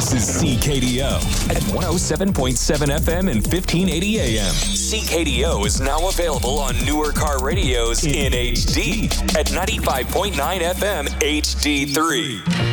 This is CKDO at 107.7 FM and 1580 AM. CKDO is now available on newer car radios in HD at 95.9 FM HD3.